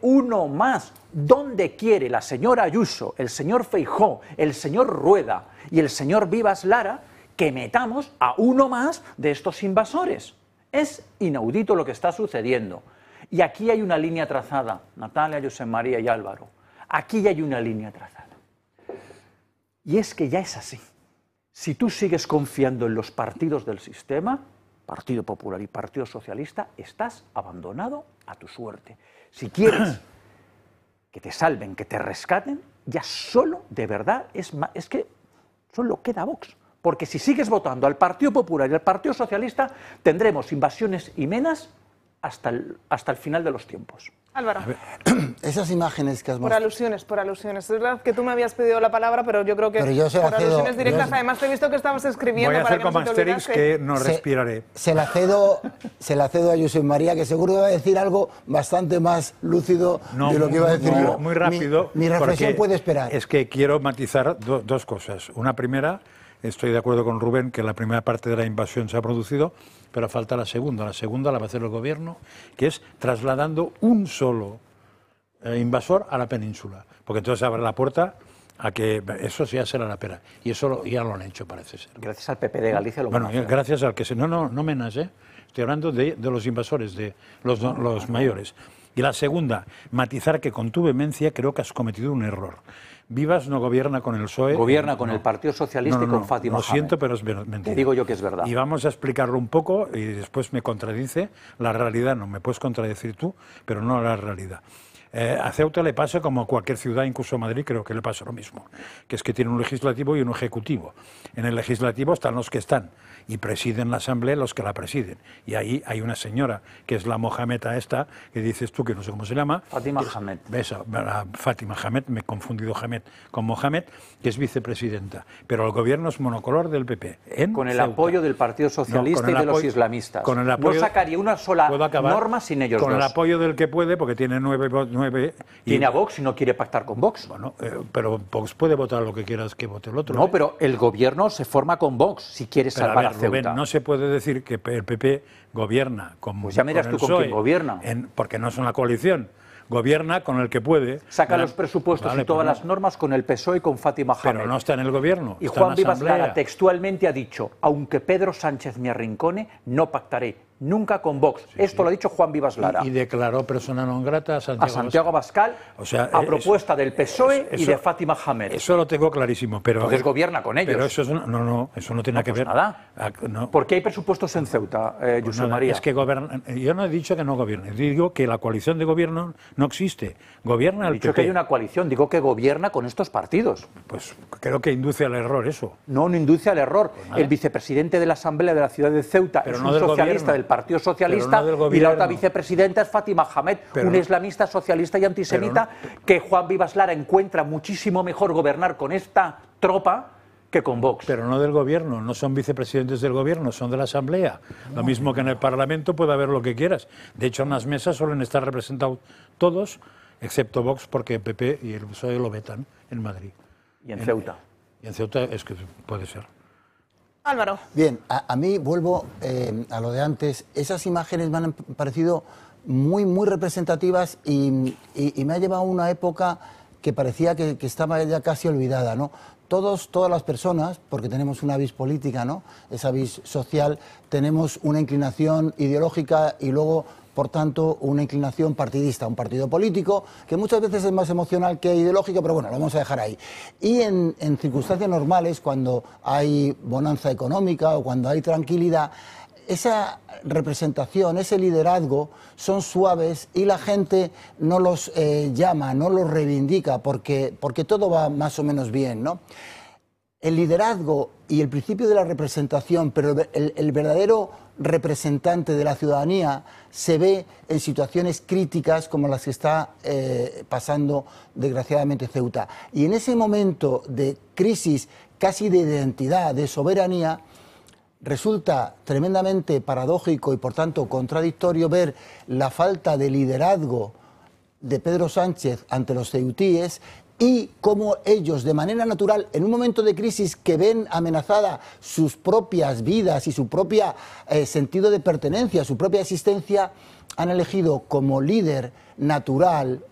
uno más. ¿Dónde quiere la señora Ayuso, el señor Feijóo, el señor Rueda y el señor Vivas Lara que metamos a uno más de estos invasores? Es inaudito lo que está sucediendo. Y aquí hay una línea trazada, Natalia, José María y Álvaro. Aquí hay una línea trazada. Y es que ya es así. Si tú sigues confiando en los partidos del sistema, Partido Popular y Partido Socialista, estás abandonado a tu suerte. Si quieres que te salven, que te rescaten, ya solo, de verdad, es que solo queda Vox. Porque si sigues votando al Partido Popular y al Partido Socialista, tendremos invasiones y menas hasta el final de los tiempos. Álvaro. Esas imágenes que has mostrado... Por alusiones. Es verdad que tú me habías pedido la palabra, pero yo creo que por alusiones directas. Además, te he visto que estabas escribiendo. Voy a hacer como Asterix, que no respiraré. Se la cedo a Josep María, que seguro que va a decir algo bastante más lúcido de lo que iba a decir yo. Muy rápido. Mi reflexión puede esperar. Es que quiero matizar dos cosas. Una primera, estoy de acuerdo con Rubén, que la primera parte de la invasión se ha producido, pero falta la segunda. La segunda la va a hacer el gobierno, que es trasladando un solo invasor a la península. Porque entonces abre la puerta a que eso ya será la pera. Y eso ya lo han hecho, parece ser. Gracias al PP de Galicia lo van a hacer. Gracias al que se... No menos, ¿eh? Estoy hablando de los invasores, de los mayores. Y la segunda, matizar que con tu vehemencia creo que has cometido un error. Vivas no gobierna con el PSOE. Gobierna con el Partido Socialista y con Fátima Lo Hamed. siento, pero es mentira. Te digo yo que es verdad. Y vamos a explicarlo un poco y después me contradice la realidad. No me puedes contradecir tú, pero no la realidad. A Ceuta le pasa como a cualquier ciudad, incluso a Madrid, creo que le pasa lo mismo, que es que tiene un legislativo y un ejecutivo. En el legislativo están los que están y presiden la asamblea los que la presiden. Y ahí hay una señora, que es la Mohameda esta, que dices tú, que no sé cómo se llama. Fátima Hamed. Fátima Hamed, me he confundido Hamed con Mohamed, que es vicepresidenta. Pero el gobierno es monocolor del PP. Con el apoyo del Partido Socialista y de los islamistas. Con el apoyo, no sacaría una sola norma sin ellos con dos. el apoyo del que puede, porque tiene 9 votos. Tiene a Vox y no quiere pactar con Vox. Bueno, pero Vox puede votar lo que quieras que vote el otro. No, pero el gobierno se forma con Vox si quiere salvar a Ceuta. Rubén, no se puede decir que el PP gobierna con Pues ya me dirás tú con quién gobierna. Porque no es una coalición. Gobierna con el que puede. Saca los presupuestos y todas las normas con el PSOE y con Fátima Hamed. Pero no está en el gobierno. Y Juan Vivas Lara textualmente ha dicho: aunque Pedro Sánchez me arrincone, no pactaré nunca con Vox. Esto lo ha dicho Juan Vivas Lara. Y declaró persona non grata a Santiago Abascal, a propuesta del PSOE y de Fátima Hamed. Eso lo tengo clarísimo, pero... Entonces gobierna con ellos. Pero eso eso no tiene que ver. Nada. ¿Por qué hay presupuestos en Ceuta, José María? Es que yo no he dicho que no gobierne, digo que la coalición de gobierno no existe. Gobierna el PP. He dicho que hay una coalición, digo que gobierna con estos partidos. Pues creo que induce al error eso. No induce al error. Pues el vicepresidente de la Asamblea de la ciudad de Ceuta es un socialista del Partido Socialista y la otra vicepresidenta es Fátima Hamed, un islamista, socialista y antisemita que Juan Vivas Lara encuentra muchísimo mejor gobernar con esta tropa que con Vox. Pero no del gobierno, no son vicepresidentes del gobierno, son de la Asamblea. Lo mismo que en el Parlamento puede haber lo que quieras. De hecho, en las mesas suelen estar representados todos, excepto Vox, porque el PP y el PSOE lo vetan en Madrid. Y en Ceuta. Y en Ceuta es que puede ser. Álvaro. Bien, a mí vuelvo a lo de antes. Esas imágenes me han parecido muy representativas y me ha llevado a una época que parecía que estaba ya casi olvidada, ¿no? Todas las personas, porque tenemos una vis política, ¿no? Esa vis social, tenemos una inclinación ideológica y luego, por tanto, una inclinación partidista, un partido político, que muchas veces es más emocional que ideológico, pero bueno, lo vamos a dejar ahí. Y en circunstancias normales, cuando hay bonanza económica o cuando hay tranquilidad, esa representación, ese liderazgo son suaves y la gente no los llama, no los reivindica, porque todo va más o menos bien, ¿no? El liderazgo y el principio de la representación, pero el verdadero representante de la ciudadanía se ve en situaciones críticas como las que está pasando desgraciadamente Ceuta. Y en ese momento de crisis casi de identidad, de soberanía, resulta tremendamente paradójico y por tanto contradictorio ver la falta de liderazgo de Pedro Sánchez ante los ceutíes y cómo ellos, de manera natural, en un momento de crisis que ven amenazada sus propias vidas y su propio sentido de pertenencia, su propia existencia, han elegido como líder natural